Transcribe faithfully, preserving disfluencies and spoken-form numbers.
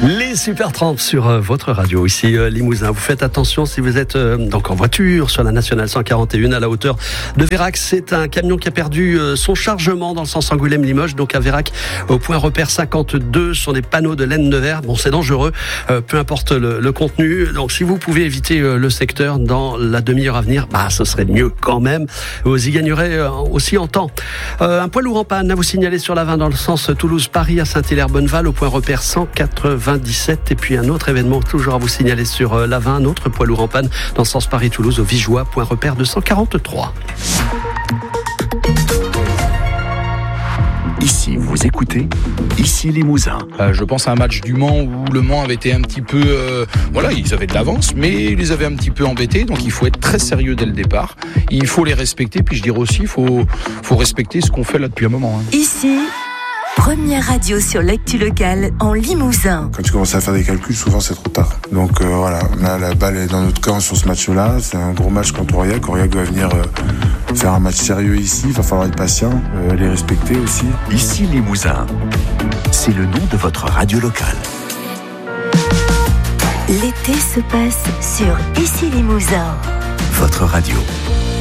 Les Super Tramps sur euh, votre radio, ici euh, Limousin. Vous faites attention si vous êtes euh, donc en voiture sur la nationale cent quarante et un à la hauteur de Vérac. C'est un camion qui a perdu euh, son chargement dans le sens Angoulême-Limoges, donc à Vérac, au point repère cinquante-deux, sur des panneaux de laine de verre. Bon, c'est dangereux, euh, peu importe le, le contenu. Donc si vous pouvez éviter euh, le secteur dans la demi-heure à venir, bah ce serait mieux quand même. Vous y gagnerez euh, aussi en temps. Euh, un poids lourd en panne à vous signaler sur la vingt dans le sens Toulouse-Paris à Saint-Hilaire-Bonneval, au point repère cent quatre-vingt-dix-sept. Et puis un autre événement toujours à vous signaler sur euh, la vingt, un autre poids lourd en panne dans le sens Paris-Toulouse au Vigeois, point repère deux cent quarante-trois. Ici, vous écoutez, ici Limousin. Euh, je pense à un match du Mans où le Mans avait été un petit peu... Euh, voilà, ils avaient de l'avance, mais ils les avaient un petit peu embêtés. Donc il faut être très sérieux dès le départ. Il faut les respecter. Puis je dirais aussi, il faut, faut respecter ce qu'on fait là depuis un moment. Hein. Ici, première radio sur l'actu locale en Limousin. Quand tu commences à faire des calculs, souvent c'est trop tard. Donc euh, voilà, on a la balle est dans notre camp sur ce match-là. C'est un gros match contre Aurillac. Aurillac doit venir euh, faire un match sérieux ici. Il va falloir être patient, euh, les respecter aussi. Ici Limousin, c'est le nom de votre radio locale. L'été se passe sur Ici Limousin. Votre radio.